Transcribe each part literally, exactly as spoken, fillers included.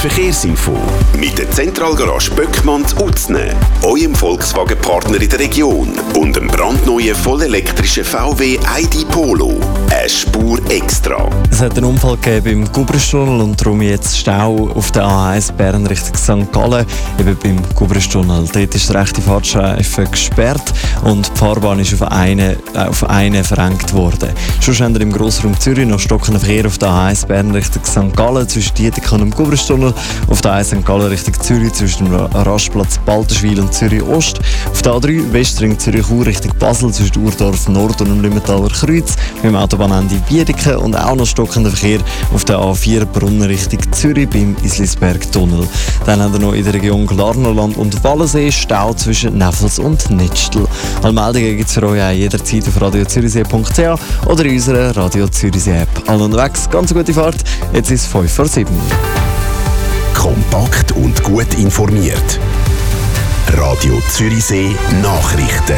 Verkehrsinfo mit der Zentralgarage Böckmann zu Utzne, eurem Volkswagen-Partner in der Region und dem brandneuen vollelektrischen V W I D Polo. Eine Spur extra. Es hat einen Unfall gegeben beim Gubristunnel und darum jetzt Stau auf der A eins Bern Richtung Sankt Gallen. Eben beim Gubristunnel. Dort ist der rechte Fahrstreifen gesperrt und die Fahrbahn ist auf eine, auf eine verengt worden. Schon haben wir im Grossraum Zürich noch stockenden Verkehr auf der A eins Bern Richtung Sankt Gallen zwischen Dietikon und dem Gubristunnel. Auf der A eins Sankt Gallen Richtung Zürich zwischen dem Rastplatz Balterschwil und Zürich Ost. Auf der A drei Westring Zürich-Chur Richtung Basel zwischen Urdorf Nord und dem Lümmentaler Kreuz. Beim Autobahnende Biediken und auch noch stockender Verkehr auf der A vier Brunnen Richtung Zürich beim Islisberg-Tunnel. Dann haben wir noch in der Region Glarnerland und Wallensee Stau zwischen Neffels und Netstel. Alle Meldungen gibt es für euch auch jederzeit auf radio zürichsee punkt c h oder in unserer Radio Zürichsee App. Alle unterwegs, ganz gute Fahrt. Jetzt ist es fünf vor sieben. Kompakt und gut informiert. Radio Zürichsee Nachrichten.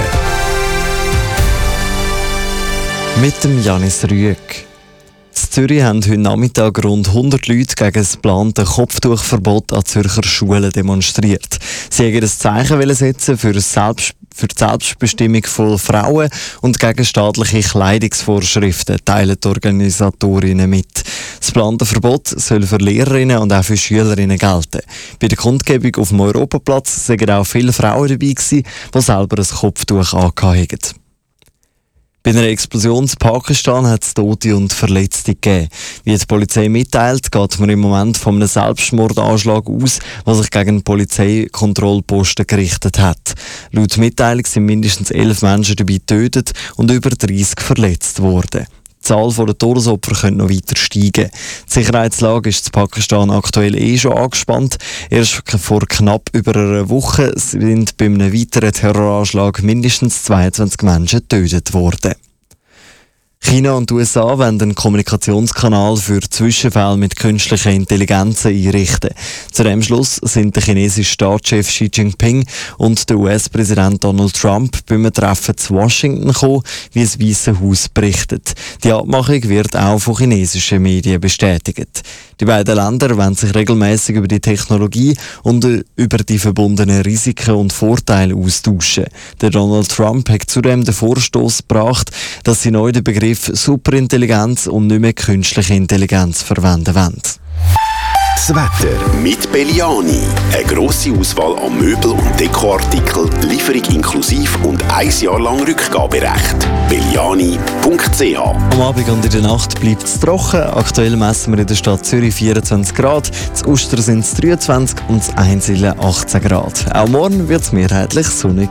Mit dem Janis Rüegg. In Zürich haben heute Nachmittag rund hundert Leute gegen das geplante Kopftuchverbot an Zürcher Schulen demonstriert. Sie wollten ein Zeichen setzen für, Selbst, für die Selbstbestimmung von Frauen und gegen staatliche Kleidungsvorschriften, teilen die Organisatorinnen mit. Das geplante Verbot soll für Lehrerinnen und auch für Schülerinnen gelten. Bei der Kundgebung auf dem Europaplatz waren auch viele Frauen dabei, die selber ein Kopftuch angehabt haben. Bei einer Explosion in Pakistan hat es Tote und Verletzte gegeben. Wie die Polizei mitteilt, geht man im Moment von einem Selbstmordanschlag aus, der sich gegen den Polizeikontrollposten gerichtet hat. Laut Mitteilung sind mindestens elf Menschen dabei getötet und über dreißig verletzt worden. Die Zahl der Todesopfer könnte noch weiter steigen. Die Sicherheitslage ist in Pakistan aktuell eh schon angespannt. Erst vor knapp über einer Woche sind bei einem weiteren Terroranschlag mindestens zweiundzwanzig Menschen getötet worden. China und die U S A wollen einen Kommunikationskanal für Zwischenfälle mit künstlicher Intelligenz einrichten. Zu dem Schluss sind der chinesische Staatschef Xi Jinping und der U S-Präsident Donald Trump beim Treffen zu Washington gekommen, wie das Weiße Haus berichtet. Die Abmachung wird auch von chinesischen Medien bestätigt. Die beiden Länder wollen sich regelmäßig über die Technologie und über die verbundenen Risiken und Vorteile austauschen. Der Donald Trump hat zudem den Vorstoß gebracht, dass sie neu den Begriff Superintelligenz und nicht mehr künstliche Intelligenz verwenden wollen. Das Wetter mit Belliani. Eine grosse Auswahl an Möbel- und Dekoartikeln, Lieferung inklusive und ein Jahr lang Rückgaberecht. Belliani punkt c h. Am Abend und in der Nacht bleibt es trocken. Aktuell messen wir in der Stadt Zürich vierundzwanzig Grad, in Uster sind es dreiundzwanzig und in Einsiedlen achtzehn Grad. Auch morgen wird es mehrheitlich sonnig.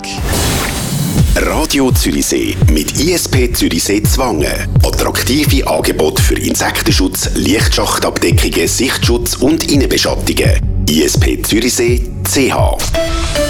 Radio Zürichsee mit I S P Zürichsee Zwangen. Attraktive Angebote für Insektenschutz, Lichtschachtabdeckungen, Sichtschutz und Innenbeschattungen. I S P Zürichsee punkt c h.